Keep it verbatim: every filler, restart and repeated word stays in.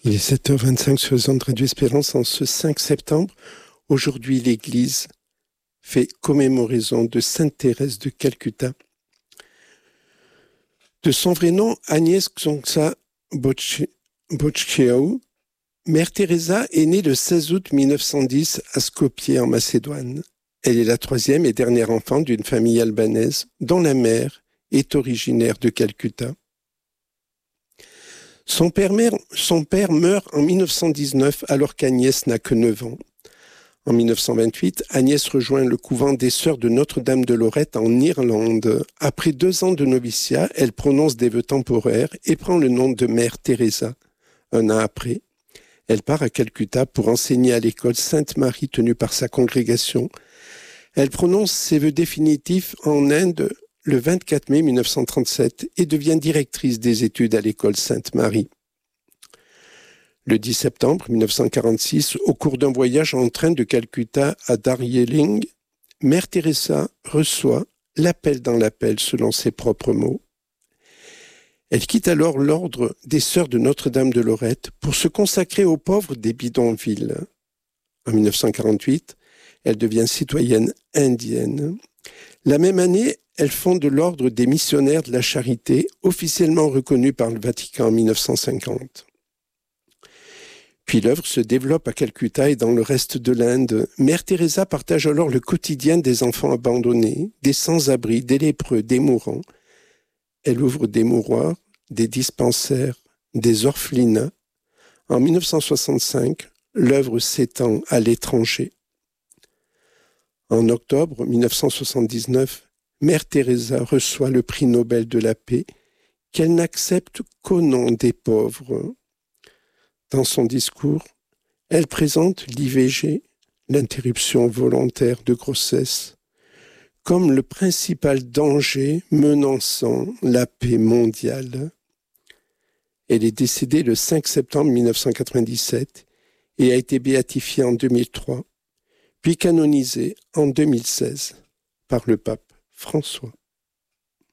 Il est sept heures vingt-cinq sur les ondes de Radio Espérance en ce cinq septembre. Aujourd'hui, l'Église fait commémoraison de Sainte Thérèse de Calcutta. De son vrai nom, Agnès Xhosa Bocchéaou, Mère Teresa est née le seize août mille neuf cent dix à Skopje en Macédoine. Elle est la troisième et dernière enfant d'une famille albanaise dont la mère est originaire de Calcutta. Son père, son père meurt en mille neuf cent dix-neuf alors qu'Agnès n'a que neuf ans. En mille neuf cent vingt-huit, Agnès rejoint le couvent des Sœurs de Notre-Dame de Lorette en Irlande. Après deux ans de noviciat, elle prononce des vœux temporaires et prend le nom de Mère Teresa. Un an après, elle part à Calcutta pour enseigner à l'école Sainte-Marie tenue par sa congrégation. Elle prononce ses vœux définitifs en Inde le vingt-quatre mai mille neuf cent trente-sept et devient directrice des études à l'école Sainte-Marie. Le dix septembre mille neuf cent quarante-six, au cours d'un voyage en train de Calcutta à Darjeeling, Mère Teresa reçoit l'appel dans l'appel selon ses propres mots. Elle quitte alors l'ordre des Sœurs de Notre-Dame de Lorette pour se consacrer aux pauvres des bidonvilles. En mille neuf cent quarante-huit, elle devient citoyenne indienne. La même année, elle fonde l'ordre des missionnaires de la charité, officiellement reconnu par le Vatican en mille neuf cent cinquante. Puis l'œuvre se développe à Calcutta et dans le reste de l'Inde. Mère Teresa partage alors le quotidien des enfants abandonnés, des sans-abri, des lépreux, des mourants. Elle ouvre des mouroirs, des dispensaires, des orphelinats. En mille neuf cent soixante-cinq, l'œuvre s'étend à l'étranger. En octobre mille neuf cent soixante-dix-neuf, Mère Teresa reçoit le prix Nobel de la paix qu'elle n'accepte qu'au nom des pauvres. Dans son discours, elle présente l'I V G, l'interruption volontaire de grossesse, comme le principal danger menaçant la paix mondiale. Elle est décédée le cinq septembre mille neuf cent quatre-vingt-dix-sept et a été béatifiée en deux mille trois, puis canonisée en deux mille seize par le pape François.